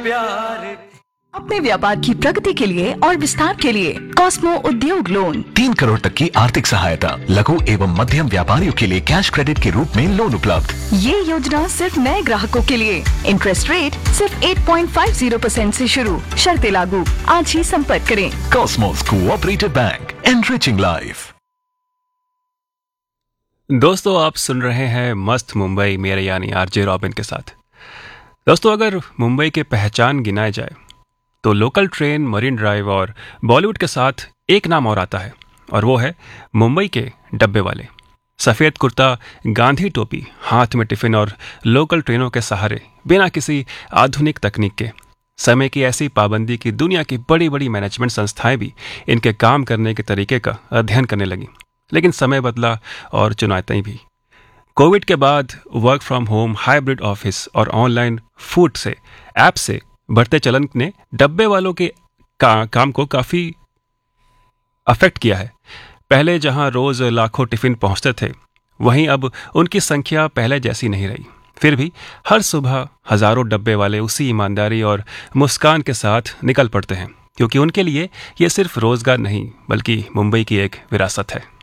अपने व्यापार की प्रगति के लिए और विस्तार के लिए कॉस्मो उद्योग लोन 3 करोड़ तक की आर्थिक सहायता, लघु एवं मध्यम व्यापारियों के लिए कैश क्रेडिट के रूप में लोन उपलब्ध। ये योजना सिर्फ नए ग्राहकों के लिए। इंटरेस्ट रेट सिर्फ 8.50% से शुरू, शर्तें लागू। आज ही संपर्क करें। Cosmos cooperative bank, enriching life. दोस्तों, आप सुन रहे हैं मस्त मुंबई, मेरे यानी आरजे रॉबिन के साथ। दोस्तों, अगर मुंबई के पहचान गिनाए जाए तो लोकल ट्रेन, मरीन ड्राइव और बॉलीवुड के साथ एक नाम और आता है, और वो है मुंबई के डब्बे वाले। सफ़ेद कुर्ता, गांधी टोपी, हाथ में टिफिन और लोकल ट्रेनों के सहारे, बिना किसी आधुनिक तकनीक के, समय की ऐसी पाबंदी की दुनिया की बड़ी बड़ी मैनेजमेंट संस्थाएं भी इनके काम करने के तरीके का अध्ययन करने लगी। लेकिन समय बदला और चुनौतियां भी। कोविड के बाद work from home, hybrid office और ऑनलाइन फूड से ऐप से बढ़ते चलन ने डब्बे वालों के काम को काफ़ी अफेक्ट किया है। पहले जहां रोज़ लाखों टिफ़िन पहुंचते थे, वहीं अब उनकी संख्या पहले जैसी नहीं रही। फिर भी हर सुबह हज़ारों डब्बे वाले उसी ईमानदारी और मुस्कान के साथ निकल पड़ते हैं, क्योंकि उनके लिए ये सिर्फ रोज़गार नहीं बल्कि मुंबई की एक विरासत है।